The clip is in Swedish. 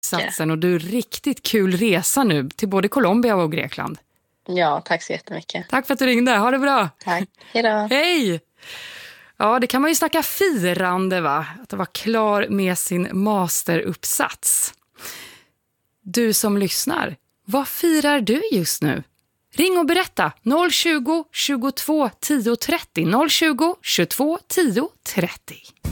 satsen och du, riktigt kul resa nu till både Colombia och Grekland. Ja, tack så jättemycket. Tack för att du ringde, ha det bra. Tack, hej då. Hej! Ja, det kan man ju snacka firande, va? Att vara klar med sin masteruppsats. Du som lyssnar, vad firar du just nu? Ring och berätta 020 22 10 30 020 22 10 30.